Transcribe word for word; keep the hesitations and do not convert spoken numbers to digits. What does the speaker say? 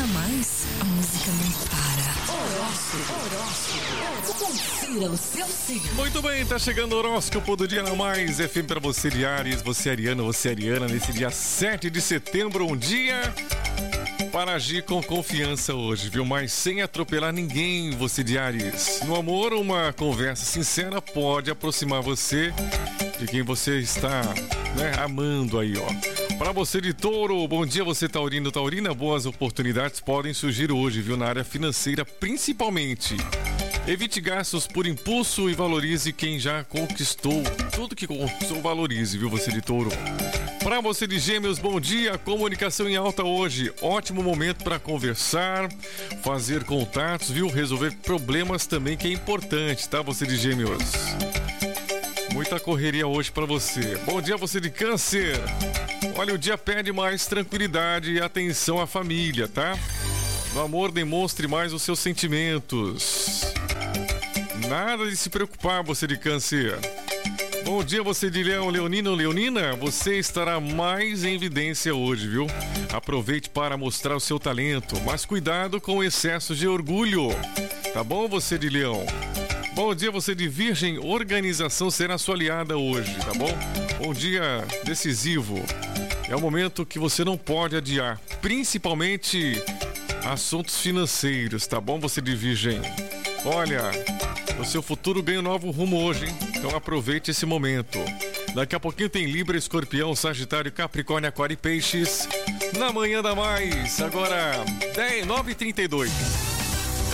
Na Mais, a música não para. Horóscopo. Confira o seu signo. Muito bem, tá chegando o horóscopo do dia na Mais F M para você de Áries, você ariano, você ariana, nesse dia sete de setembro, um dia para agir com confiança hoje, viu? Mas sem atropelar ninguém, você de Áries. No amor, uma conversa sincera pode aproximar você de quem você está, né, amando aí, ó. Para você de Touro, bom dia, você taurino, taurina, boas oportunidades podem surgir hoje, viu? Na área financeira, principalmente. Evite gastos por impulso e valorize quem já conquistou. Tudo que conquistou, valorize, viu? Você de Touro. Para você de Gêmeos, bom dia, comunicação em alta hoje. Ótimo momento para conversar, fazer contatos, viu? Resolver problemas também, que é importante, tá? Você de Gêmeos. Muita correria hoje para você. Bom dia, você de Câncer. Olha, o dia pede mais tranquilidade e atenção à família, tá? No amor, demonstre mais os seus sentimentos. Nada de se preocupar, você de Câncer. Bom dia, você de Leão, Leonino, Leonina. Você estará mais em evidência hoje, viu? Aproveite para mostrar o seu talento, mas cuidado com o excesso de orgulho. Tá bom, você de Leão? Bom dia, você de Virgem. Organização será sua aliada hoje, tá bom? Bom dia decisivo. É um momento que você não pode adiar, principalmente assuntos financeiros, tá bom, você de Virgem? Olha, o seu futuro ganha um novo rumo hoje, hein? Então aproveite esse momento. Daqui a pouquinho tem Libra, Escorpião, Sagitário, Capricórnio, Aquário e Peixes. Na manhã da Mais, agora dez, nove e trinta e dois.